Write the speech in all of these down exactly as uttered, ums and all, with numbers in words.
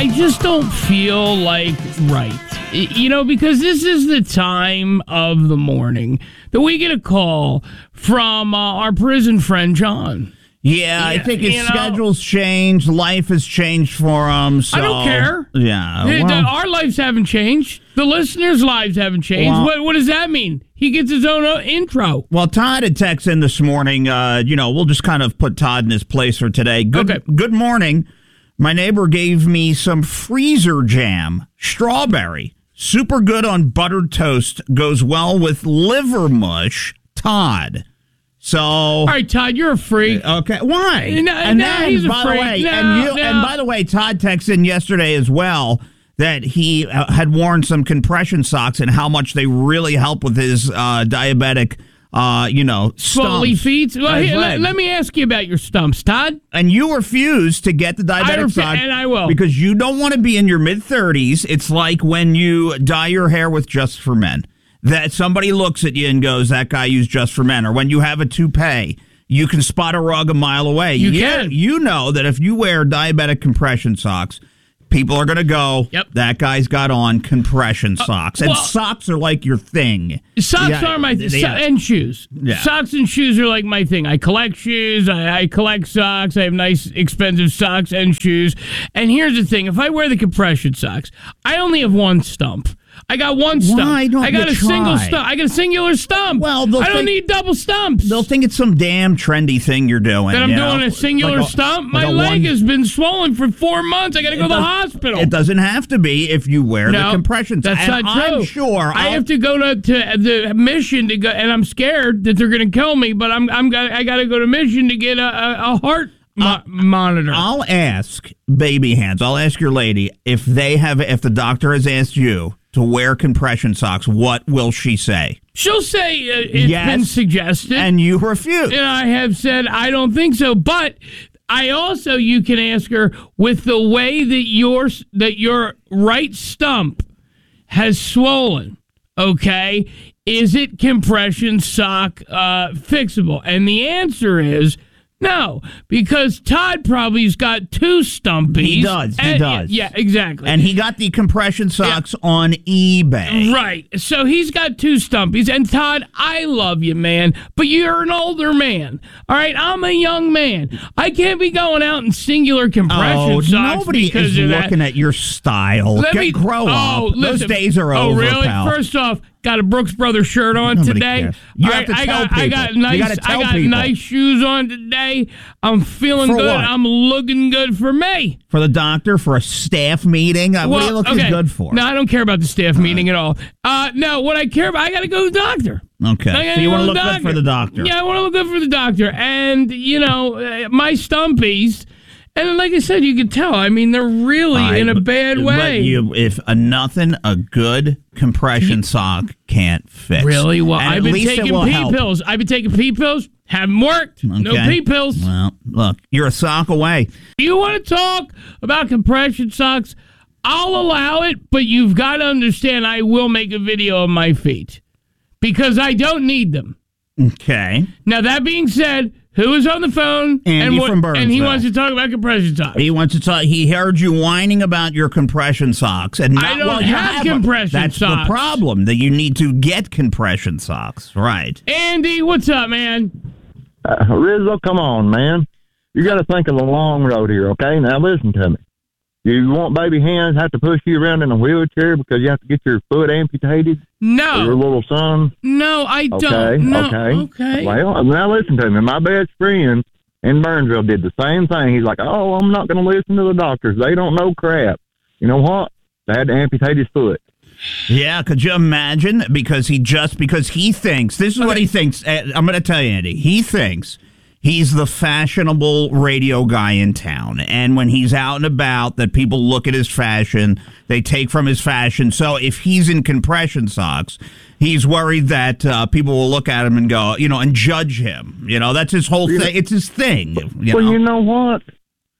I just don't feel like right. You know, because this is the time of the morning that we get a call from uh, our prison friend, John. Yeah, I think his schedule's know, changed. Life has changed for him. So, I don't care. Yeah. Well, the, our lives haven't changed. The listeners' lives haven't changed. Well, what, what does that mean? He gets his own uh, intro. Well, Todd had texted in this morning. Uh, you know, we'll just kind of put Todd in his place for today. Good, okay. Good morning. My neighbor gave me some freezer jam, strawberry. Super good on buttered toast. Goes well with liver mush. Todd. So, all right, Todd, you're a freak. Okay, why? No, and no, then, he's a by freak. the way, no, and you, no. and by the way, Todd texted in yesterday as well that he uh, had worn some compression socks and how much they really help with his uh, diabetic, uh, you know, swollen feet. Well, here, let, let me ask you about your stumps, Todd. And you refuse to get the diabetic refi- sock, and I will, because you don't want to be in your mid thirties. It's like when you dye your hair with Just for Men. That somebody looks at you and goes, that guy used Just for Men. Or when you have a toupee, you can spot a rug a mile away. You yeah, can. You know that if you wear diabetic compression socks, people are going to go, yep. that guy's got on compression socks. Uh, well, and socks are like your thing. Socks yeah, are my thing. So, and shoes. Yeah. Socks and shoes are like my thing. I collect shoes. I, I collect socks. I have nice, expensive socks and shoes. And here's the thing. If I wear the compression socks, I only have one stump. I got one stump. Why don't I got you a try? single stump. I got a singular stump. Well, I don't think, need double stumps. They'll think it's some damn trendy thing you're doing. That I'm you doing know? a singular like a, stump. like My leg one, has been swollen for four months. I got to go to the hospital. It doesn't have to be if you wear no, the compression socks. That's not true. I'm sure. I I'll, have to go to, to the mission to go, and I'm scared that they're going to kill me. But I'm I'm I got to go to mission to get a, a, a heart mo- uh, monitor. I'll ask baby hands. I'll ask your lady if they have. If the doctor has asked you to wear compression socks, what will she say? She'll say uh, it's yes, been suggested. And you refuse. And I have said, I don't think so. But I also, you can ask her, with the way that your, that your right stump has swollen, okay, is it compression sock uh, fixable? And the answer is no, because Todd probably's got two stumpies. He does, he and, does. Yeah, exactly. And he got the compression socks yeah. on eBay. Right. So he's got two stumpies. And Todd, I love you, man, but you're an older man. All right, I'm a young man. I can't be going out in singular compression oh, socks nobody because is of looking that. at your style. Let Get, me, grow oh, up. Listen, Those days are oh, over, really? pal. First off, got a Brooks Brothers shirt on Nobody today. Cares. You I, have to I tell got, people. I got nice. You tell I got people. nice shoes on today. I'm feeling for good. What? I'm looking good for me. For the doctor, for a staff meeting. Well, what are you looking okay. good for? No, I don't care about the staff uh, meeting at all. Uh, no, what I care about, I got to go to the doctor. Okay, so you want to look doctor. good for the doctor. Yeah, I want to look good for the doctor. And, you know, uh, my stumpies, and like I said, you could tell, I mean, they're really right, in a bad but, way. But you, if a nothing, a good compression sock can't fix. Really? Well, and I've been taking pee help. pills. I've been taking pee pills. Haven't worked. Okay. No pee pills. Well, look, you're a sock away. You want to talk about compression socks? I'll allow it, but you've got to understand I will make a video of my feet because I don't need them. Okay. Now, that being said, who is on the phone? Andy and what, from Burnsville. And he wants to talk about compression socks. He wants to talk. He heard you whining about your compression socks, and not, I don't well, have, have compression That's socks. That's the problem. That you need to get compression socks, right? Andy, what's up, man? Uh, Rizzo, come on, man. You got to think of the long road here, okay? Now listen to me. You want baby hands have to push you around in a wheelchair because you have to get your foot amputated? No. Your little son? No, I don't. Okay, no. okay. Okay. Well, now listen to me. My best friend in Burnsville did the same thing. He's like, oh, I'm not going to listen to the doctors. They don't know crap. You know what? They had to amputate his foot. Yeah, could you imagine? Because he just, because he thinks, this is what he thinks. I'm going to tell you, Andy. He thinks he's the fashionable radio guy in town. And when he's out and about, that people look at his fashion, they take from his fashion. So if he's in compression socks, he's worried that uh, people will look at him and go, you know, and judge him. You know, that's his whole thing. It's his thing. You well, know? you know what?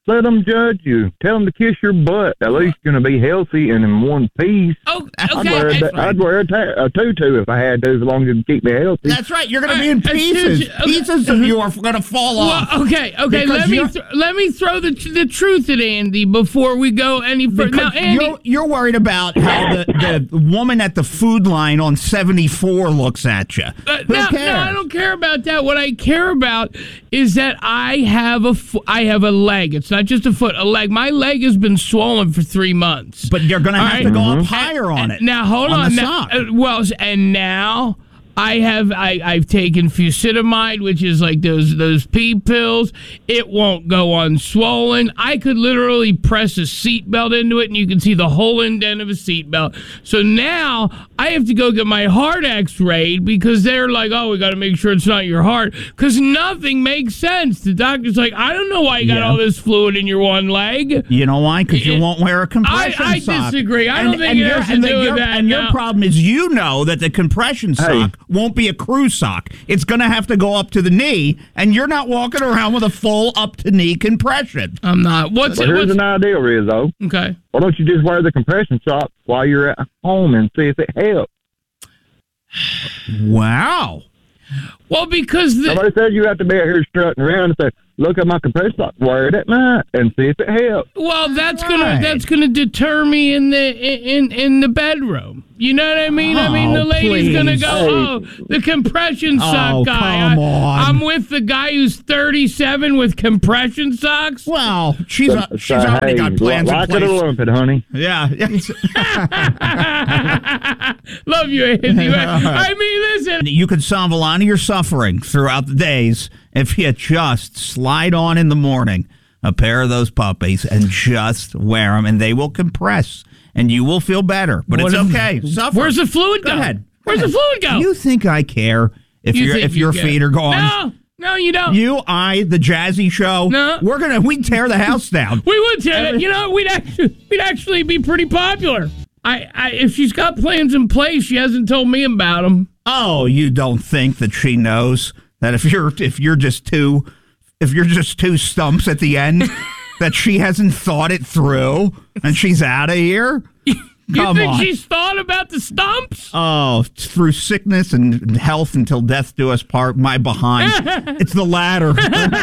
let them judge you. Tell them to kiss your butt. At least you're going to be healthy and in one piece. Oh, I'd okay. wear, a, That's I'd wear a, ta- a tutu if I had to, as long as it keep me healthy. That's right. You're going to be in Uh, pieces. okay. Pieces of you are going to fall off. Well, okay, okay. Because Let me you're- th- let me throw the the truth at Andy before we go any further. Now, Because Andy, you're, you're worried about how the, the woman at the food line on seventy-four looks at you. Uh, Who no, cares? no, I don't care about that. What I care about is that I have a fo- I have a leg. It's not just a foot, a leg. My leg has been swollen for three months. But you're going to All have right? to go up And- higher on and- it. Now hold on on. the Now, sock. uh, well, and now I have I, I've taken fusidomide, which is like those those pee pills. It won't go unswollen. I could literally press a seatbelt into it, and you can see the whole indent of a seatbelt. So now I have to go get my heart X-rayed because they're like, oh, we got to make sure it's not your heart, because nothing makes sense. The doctor's like, I don't know why you got Yeah. all this fluid in your one leg. You know why? Because you It- won't wear a compression I- I sock. disagree. I don't think it your- has to and do the- with your, that, And your no. problem is you know that the compression sock won't be a crew sock. It's going to have to go up to the knee, and you're not walking around with a full up-to-knee compression. I'm not. What's But it? here's What's, an idea, Rizzo. okay. Why don't you just wear the compression sock while you're at home and see if it helps? Wow. Well, because the, Somebody said you have to be out here strutting around and say, look at my compression sock, wear it at night and see if it helps. well, that's gonna Right. that's gonna deter me in the in in the bedroom. You know what I mean? I mean, the Oh, lady's gonna please. go, Hey. oh, the compression sock Oh, guy. come I, on. I'm with the guy who's thirty-seven with compression socks. Well, she's uh, So, she's already hey, got plans like in it or place. lump it, honey. Yeah. Love you, Andy. I mean, listen. You could solve a lot of your suffering throughout the days if you just slide on in the morning a pair of those puppies and just wear them, and they will compress, and you will feel better. But What it's if- okay. Suffer. Where's the fluid Go go? ahead. Go Where's ahead. the fluid go? Do you think I care if You your think if you your get feet it. are gone? No, no, you don't. You, I, the Jazzy Show. No. We're gonna we tear the house down. We would say that. You know, we'd actually we'd actually be pretty popular. I, I if she's got plans in place, she hasn't told me about them. Oh, you don't think that she knows that if you're if you're just two if you're just two stumps at the end that she hasn't thought it through and she's out of here? You Come think on. she's thought about the stumps? Oh, through sickness and health until death do us part, my behind. It's the latter.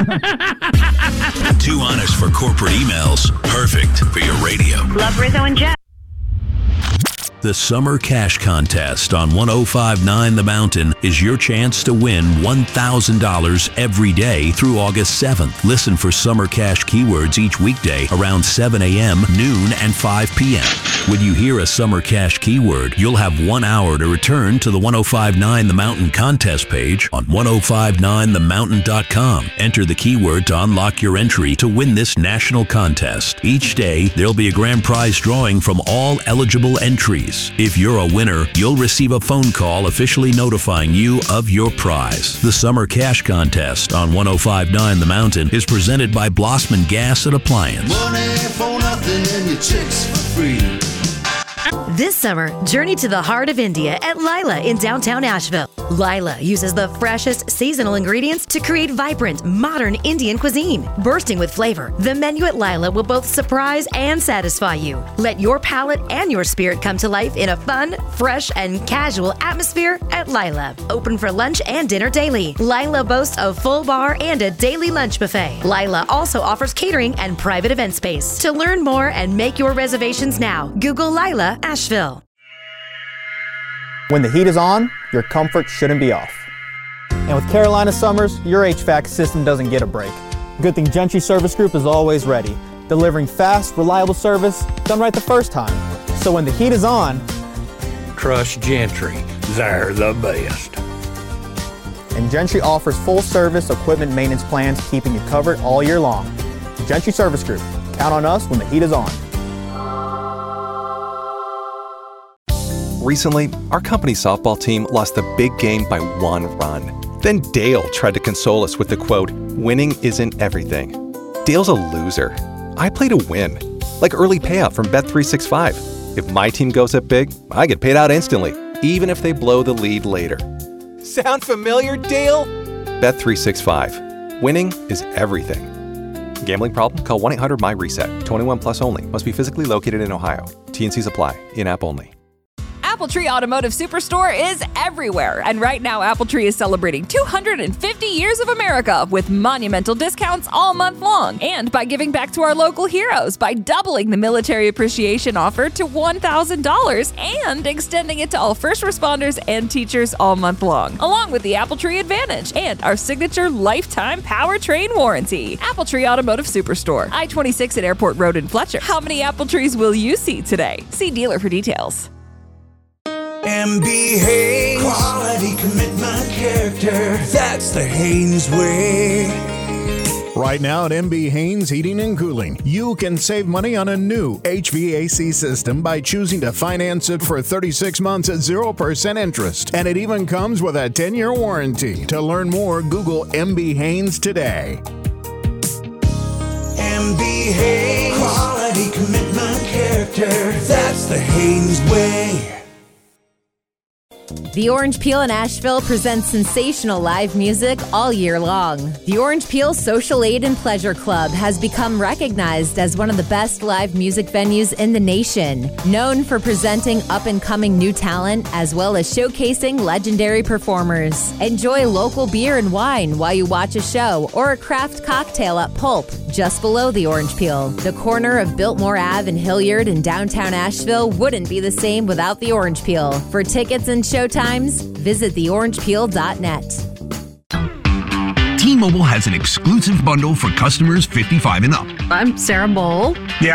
Too honest for corporate emails. Perfect for your radio. Love Rizzo and Jeff. The Summer Cash Contest on one oh five point nine The Mountain is your chance to win one thousand dollars every day through August seventh. Listen for Summer Cash keywords each weekday around seven a.m., noon, and five p.m. When you hear a Summer Cash keyword, you'll have one hour to return to the one oh five point nine The Mountain contest page on ten fifty-nine the mountain dot com. Enter the keyword to unlock your entry to win this national contest. Each day, there'll be a grand prize drawing from all eligible entries. If you're a winner, you'll receive a phone call officially notifying you of your prize. The Summer Cash Contest on ten fifty-nine The Mountain is presented by Blossman Gas and Appliance. Money for nothing and your chicks for free. This summer, journey to the heart of India at Lila in downtown Asheville. Lila uses the freshest seasonal ingredients to create vibrant, modern Indian cuisine. Bursting with flavor, the menu at Lila will both surprise and satisfy you. Let your palate and your spirit come to life in a fun, fresh, and casual atmosphere at Lila. Open for lunch and dinner daily. Lila boasts a full bar and a daily lunch buffet. Lila also offers catering and private event space. To learn more and make your reservations now, Google Lila Asheville. When the heat is on, your comfort shouldn't be off. And with Carolina Summers, your H V A C system doesn't get a break. Good thing Gentry Service Group is always ready, delivering fast, reliable service done right the first time. So when the heat is on, Trust Gentry. They're the best. and Gentry offers full service equipment maintenance plans keeping you covered all year long. Gentry Service Group. Count on us when the heat is on. Recently, our company softball team lost the big game by one run. Then Dale tried to console us with the quote, "Winning isn't everything." Dale's a loser. I play to win. Like early payout from Bet three sixty-five. If my team goes up big, I get paid out instantly, even if they blow the lead later. Sound familiar, Dale? Bet three sixty-five. Winning is everything. Gambling problem? Call one eight hundred my reset. twenty-one plus only. Must be physically located in Ohio. T N Cs apply. In-app only. Appletree Automotive Superstore is everywhere. And right now, Appletree is celebrating two hundred fifty years of America with monumental discounts all month long. And by giving back to our local heroes by doubling the military appreciation offer to one thousand dollars and extending it to all first responders and teachers all month long, along with the Appletree Advantage and our signature lifetime powertrain warranty. Appletree Automotive Superstore, I twenty-six at Airport Road in Fletcher. How many apple trees will you see today? See dealer for details. M B Haynes. Quality, commitment, character. That's the Haynes way. Right now at M B Haynes Heating and Cooling, you can save money on a new H V A C system by choosing to finance it for thirty-six months at zero percent interest. And it even comes with a ten-year warranty. To learn more, Google M B Haynes today. M B Haynes. Quality, commitment, character. That's the Haynes way. The Orange Peel in Asheville presents sensational live music all year long. The Orange Peel Social Aid and Pleasure Club has become recognized as one of the best live music venues in the nation, known for presenting up-and-coming new talent as well as showcasing legendary performers. Enjoy local beer and wine while you watch a show or a craft cocktail at Pulp, just below the Orange Peel. The corner of Biltmore Avenue and Hilliard in downtown Asheville wouldn't be the same without the Orange Peel. For tickets and showtimes, visit the orange peel dot net. T-Mobile has an exclusive bundle for customers fifty-five and up. I'm Sarah Bowl. Yeah,